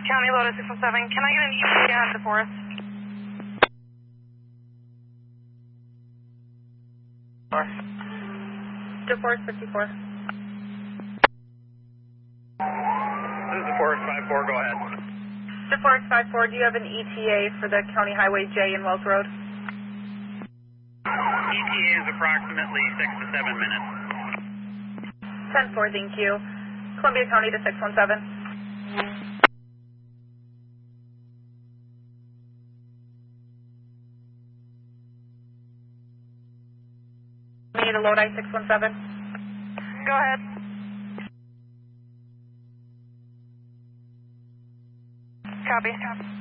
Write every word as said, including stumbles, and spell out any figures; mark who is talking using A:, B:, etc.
A: County, Lotus six one seven. Can I get an E T A on DeForest? DeForest fifty-four.
B: This is DeForest five four, go ahead.
A: DeForest five four, do you have an E T A for the County Highway J in Wells Road?
B: E T A is approximately six to seven minutes.
A: ten four, thank you. Columbia County to six one seven. Need a Lodi six one seven. Go ahead. Copy. Copy.